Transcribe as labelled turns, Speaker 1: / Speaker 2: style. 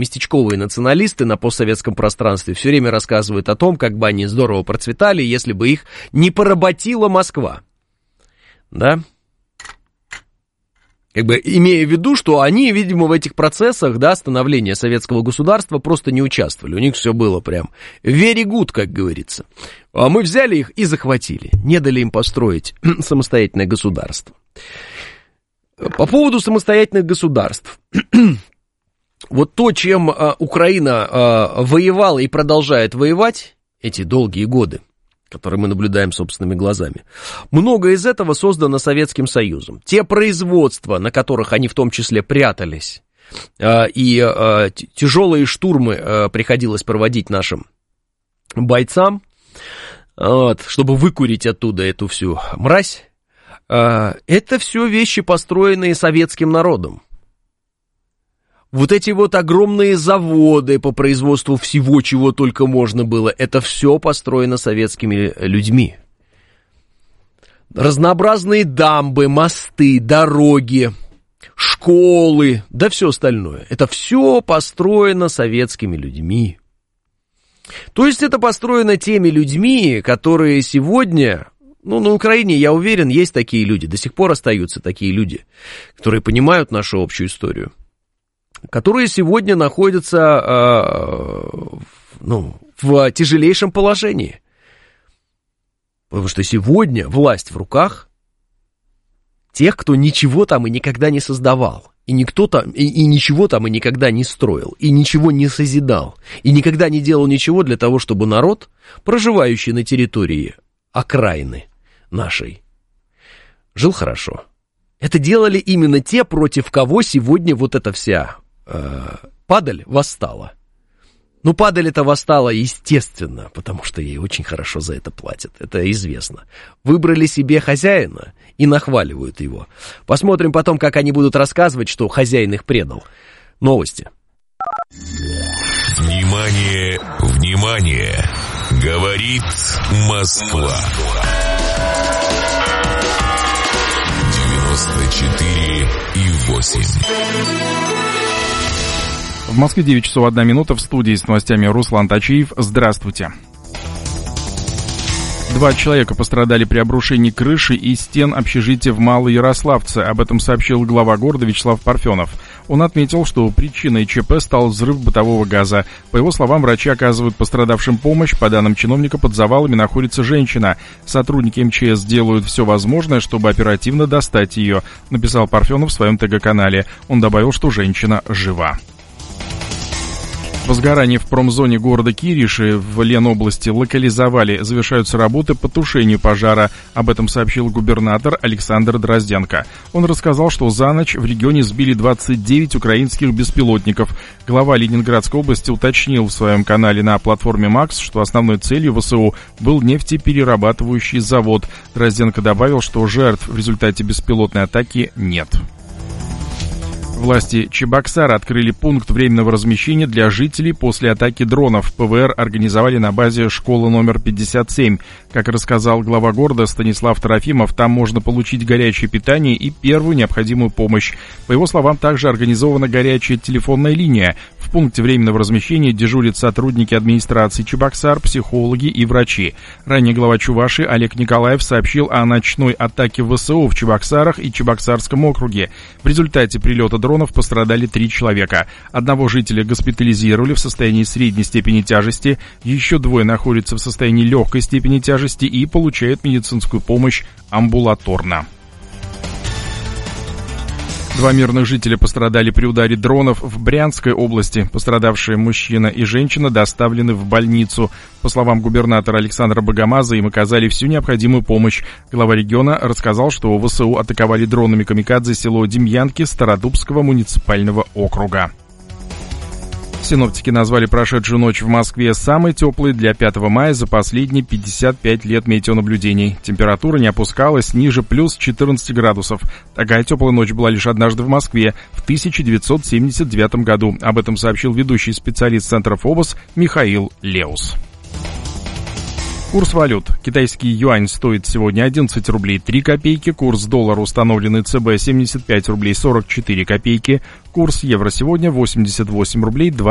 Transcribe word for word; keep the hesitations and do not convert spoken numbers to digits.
Speaker 1: местечковые националисты на постсоветском пространстве все время рассказывают о том, как бы они здорово процветали, если бы их не поработила Москва. Да? Как бы имея в виду, что они, видимо, в этих процессах, да, становления советского государства просто не участвовали. У них все было прям very good, как говорится. А мы взяли их и захватили. Не дали им построить самостоятельное государство. По поводу самостоятельных государств. Вот то, чем а, Украина а, воевала и продолжает воевать эти долгие годы, которые мы наблюдаем собственными глазами, многое из этого создано Советским Союзом. Те производства, на которых они в том числе прятались, а, и а, тяжелые штурмы а, приходилось проводить нашим бойцам, вот, чтобы выкурить оттуда эту всю мразь, а, это все вещи, построенные советским народом. Вот эти вот огромные заводы по производству всего, чего только можно было, это все построено советскими людьми. Разнообразные дамбы, мосты, дороги, школы, да все остальное. Это все построено советскими людьми. То есть это построено теми людьми, которые сегодня... Ну, на Украине, я уверен, есть такие люди, до сих пор остаются такие люди, которые понимают нашу общую историю, которые сегодня находятся э, ну, в тяжелейшем положении. Потому что сегодня власть в руках тех, кто ничего там и никогда не создавал, и, никто там, и, и ничего там и никогда не строил, и ничего не созидал, и никогда не делал ничего для того, чтобы народ, проживающий на территории окраины нашей, жил хорошо. Это делали именно те, против кого сегодня вот эта вся э, падаль восстала. Ну, падаль-то восстала, естественно, потому что ей очень хорошо за это платят, это известно. Выбрали себе хозяина и нахваливают его. Посмотрим потом, как они будут рассказывать, что хозяин их предал. Новости.
Speaker 2: Внимание, внимание! Говорит Москва. девяносто четыре и восемь.
Speaker 3: В Москве девять часов одна минута, в студии с новостями Руслан Тачиев. Здравствуйте. Два человека пострадали при обрушении крыши и стен общежития в Малоярославце. Об этом сообщил глава города Вячеслав Парфенов. Он отметил, что причиной ЧП стал взрыв бытового газа. По его словам, врачи оказывают пострадавшим помощь. По данным чиновника, под завалами находится женщина. Сотрудники МЧС делают все возможное, чтобы оперативно достать ее, написал Парфенов в своем ТГ-канале. Он добавил, что женщина жива. Возгорание в промзоне города Кириши в Ленобласти локализовали. Завершаются работы по тушению пожара. Об этом сообщил губернатор Александр Дрозденко. Он рассказал, что за ночь в регионе сбили двадцать девять украинских беспилотников. Глава Ленинградской области уточнил в своем канале на платформе Макс, что основной целью ВСУ был нефтеперерабатывающий завод. Дрозденко добавил, что жертв в результате беспилотной атаки нет. Власти Чебоксара открыли пункт временного размещения для жителей после атаки дронов. ПВР организовали на базе школы номер пятьдесят семь. Как рассказал глава города Станислав Трофимов, там можно получить горячее питание и первую необходимую помощь. По его словам, также организована горячая телефонная линия. В пункте временного размещения дежурят сотрудники администрации Чебоксар, психологи и врачи. Ранее глава Чувашии Олег Николаев сообщил о ночной атаке ВСУ в Чебоксарах и Чебоксарском округе. В результате прилета дронов пострадали три человека. Одного жителя госпитализировали в состоянии средней степени тяжести, еще двое находятся в состоянии легкой степени тяжести и получают медицинскую помощь амбулаторно. Два мирных жителя пострадали при ударе дронов в Брянской области. Пострадавшие мужчина и женщина доставлены в больницу. По словам губернатора Александра Богомаза, им оказали всю необходимую помощь. Глава региона рассказал, что ВСУ атаковали дронами камикадзе село Демьянки Стародубского муниципального округа. Синоптики назвали прошедшую ночь в Москве самой теплой для пятого мая за последние пятьдесят пять лет метеонаблюдений. Температура не опускалась ниже плюс четырнадцати градусов. Такая теплая ночь была лишь однажды в Москве в тысяча девятьсот семьдесят девятом году. Об этом сообщил ведущий специалист Центра ФОБОС Михаил Леус. Курс валют. Китайский юань стоит сегодня одиннадцать рублей три копейки. Курс доллара, установленный ЦБ, семьдесят пять рублей сорок четыре копейки. Курс евро сегодня восемьдесят восемь рублей